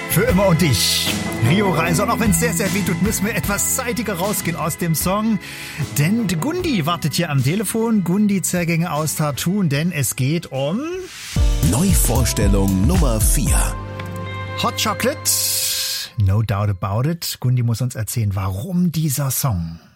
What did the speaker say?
Für immer und dich. Rio Reiser, und auch wenn es sehr, sehr weh tut, müssen wir etwas zeitiger rausgehen aus dem Song. Denn Gundi wartet hier am Telefon. Gundi Zergänge aus Tartun, denn es geht um... Neuvorstellung Nummer 4. Hot Chocolate. No doubt about it. Gundi muss uns erzählen, warum dieser Song.